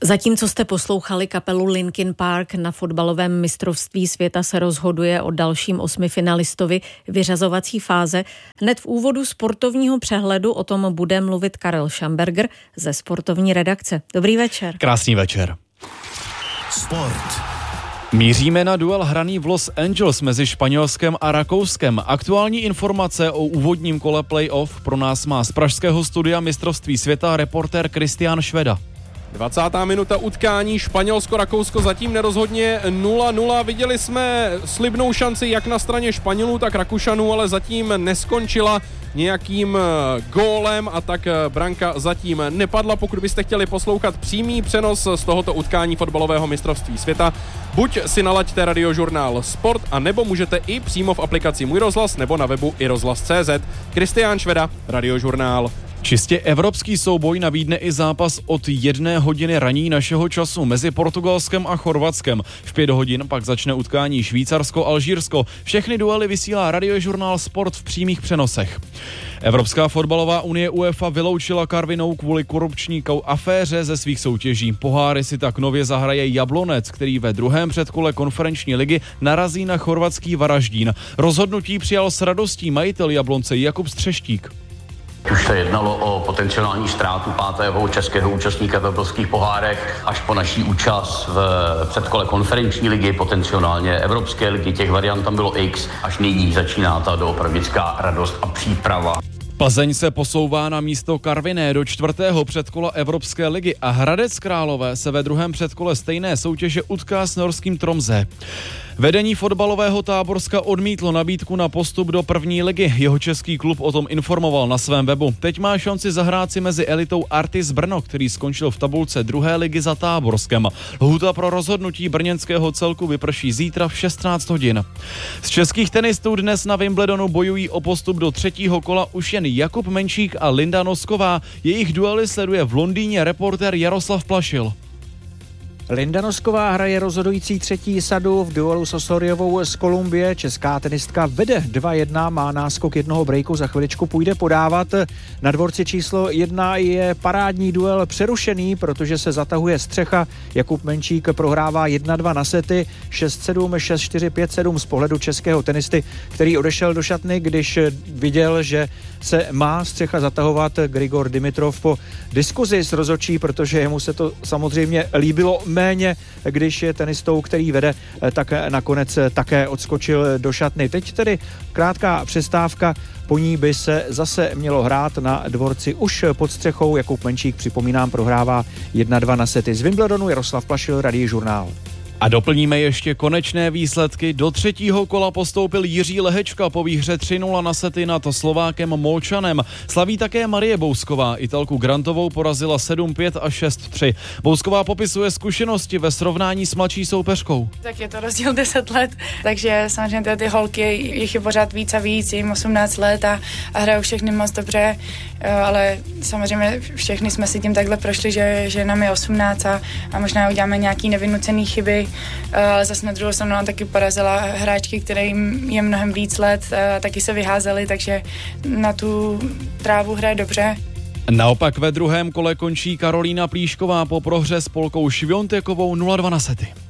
Zatímco jste poslouchali kapelu Linkin Park, na fotbalovém mistrovství světa se rozhoduje o dalším 8 finalistovi vyřazovací fáze. Hned v úvodu sportovního přehledu o tom bude mluvit Karel Schamberger ze sportovní redakce. Dobrý večer. Krásný večer. Sport. Míříme na duel hraný v Los Angeles mezi Španělskem a Rakouskem. Aktuální informace o úvodním kole play-off pro nás má z pražského studia mistrovství světa reportér Kristián Šveda. 20. minuta utkání, Španělsko-Rakousko zatím nerozhodně 0-0. Viděli jsme slibnou šanci jak na straně Španělů, tak Rakušanů, ale zatím neskončila nějakým gólem a tak branka zatím nepadla. Pokud byste chtěli poslouchat přímý přenos z tohoto utkání fotbalového mistrovství světa, buď si nalaďte radiožurnál Sport, a nebo můžete i přímo v aplikaci Můj rozhlas nebo na webu iRozhlas.cz. Kristián Šveda, radiožurnál. Čistě evropský souboj nabídne i zápas od 1 hodiny raní našeho času mezi Portugalskem a Chorvatskem. V 5 hodin pak začne utkání Švýcarsko-Alžírsko. Všechny duely vysílá radiožurnál Sport v přímých přenosech. Evropská fotbalová unie UEFA vyloučila Karvinou kvůli korupční aféře ze svých soutěží. Poháry si tak nově zahraje Jablonec, který ve druhém předkole konferenční ligy narazí na chorvatský Varaždín. Rozhodnutí přijal s radostí majitel Jablonce Jakub Střeštík. Už se jednalo o potenciální ztrátu 5. českého účastníka v evropských pohárech až po naší účast v předkole konferenční ligy, potenciálně evropské ligy. Těch variant tam bylo X, až nyní začíná ta doopravdická radost a příprava. Plzeň se posouvá na místo Karviné do 4. předkola Evropské ligy a Hradec Králové se ve druhém předkole stejné soutěže utká s norským Tromsø. Vedení fotbalového Táborska odmítlo nabídku na postup do první ligy. Jeho český klub o tom informoval na svém webu. Teď má šanci zahrát si mezi elitou Artis Brno, který skončil v tabulce 2. ligy za Táborskem. Lhůta pro rozhodnutí brněnského celku vyprší zítra v 16 hodin. Z českých tenistů dnes na Wimbledonu bojují o postup do 3. kola už jen Jakub Menšík a Linda Nosková. Jejich duely sleduje v Londýně reportér Jaroslav Plašil. Linda Nosková hraje rozhodující 3. sadu v duelu s Osoriovou z Kolumbie. Česká tenistka vede 2-1, má náskok jednoho breaku, za chviličku půjde podávat. Na dvorci číslo 1 je parádní duel přerušený, protože se zatahuje střecha. Jakub Menšík prohrává 1-2 na sety, 6-7, 6-4, 5-7 z pohledu českého tenisty, který odešel do šatny, když viděl, že se má střecha zatahovat. Grigor Dimitrov po diskuzi s rozhodčí, protože jemu se to samozřejmě líbilo méně, když je tenistou, který vede, tak nakonec také odskočil do šatny. Teď tedy krátká přestávka, po ní by se zase mělo hrát na dvorci už pod střechou. Jakub Menšík, připomínám, prohrává 1-2 na sety. Z Wimbledonu Jaroslav Plašil, Radiožurnál. A doplníme ještě konečné výsledky. Do 3. kola postoupil Jiří Lehečka po výhře 3-0 na sety nad Slovákem Molčanem. Slaví také Marie Bousková. Italku Grantovou porazila 7-5 a 6-3. Bousková popisuje zkušenosti ve srovnání s mladší soupeřkou. Tak je to rozdíl 10 let, takže samozřejmě ty holky, jich je pořád víc a víc, jim 18 let a hrajou všechny moc dobře, ale samozřejmě všechny jsme si tím takhle prošli, že nám je 18 a možná uděláme nějaký nevynucený chyby, ale zase na druhou stranu taky porazila hráčky, kterým je mnohem víc let, taky se vyházely, takže na tu trávu hraje dobře. Naopak ve druhém kole končí Karolína Plíšková po prohře s Polkou Šviontekovou 0-2 na sety.